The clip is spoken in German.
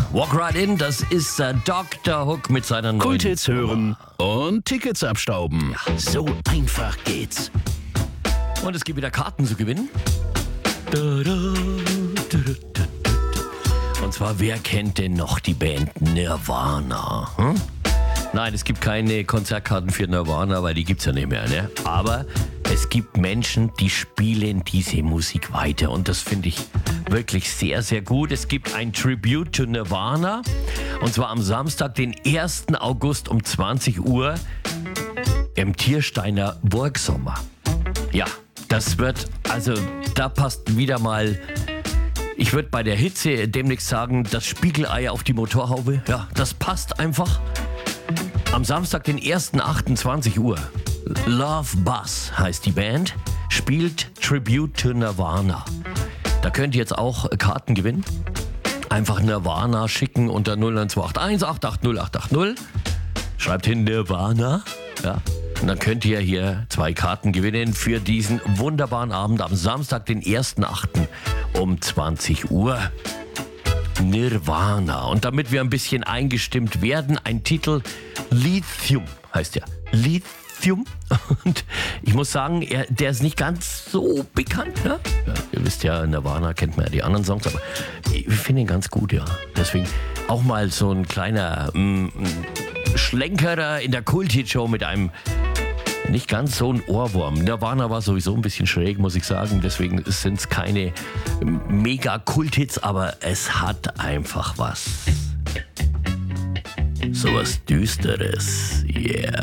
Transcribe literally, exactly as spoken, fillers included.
Walk Right In, das ist äh, Doktor Hook mit seiner neuen Kulthits hören und Tickets abstauben. So einfach geht's. Und es gibt wieder Karten zu gewinnen. Und zwar, wer kennt denn noch die Band Nirvana? Hm? Nein, es gibt keine Konzertkarten für Nirvana, weil die gibt's ja nicht mehr. Ne? Aber es gibt Menschen, die spielen diese Musik weiter. Und das finde ich wirklich sehr, sehr gut. Es gibt ein Tribute to Nirvana. Und zwar am Samstag, den ersten August um zwanzig Uhr im Tiersteiner Burgsommer. Ja, das wird, also da passt wieder mal, ich würde bei der Hitze demnächst sagen, das Spiegelei auf die Motorhaube. Ja, das passt einfach. Am Samstag, den ersten achtundzwanzig Uhr. Love Buzz heißt die Band, spielt Tribute to Nirvana. Da könnt ihr jetzt auch Karten gewinnen. Einfach Nirvana schicken unter null neun zwei acht eins acht acht null acht acht null. Schreibt hin Nirvana. Ja. Und dann könnt ihr hier zwei Karten gewinnen für diesen wunderbaren Abend am Samstag, den ersten achten um zwanzig Uhr. Nirvana. Und damit wir ein bisschen eingestimmt werden, ein Titel Lithium heißt ja. Lithium. Und ich muss sagen, er, der ist nicht ganz so bekannt. Ne? Ja, ihr wisst ja, Nirvana kennt man ja die anderen Songs, aber ich finde ihn ganz gut, ja. Deswegen auch mal so ein kleiner mm, Schlenkerer in der Kult-Hit-Show mit einem nicht ganz so ein Ohrwurm. Nirvana war sowieso ein bisschen schräg, muss ich sagen. Deswegen sind es keine Mega-Kult-Hits, aber es hat einfach was. Sowas Düsteres. Yeah.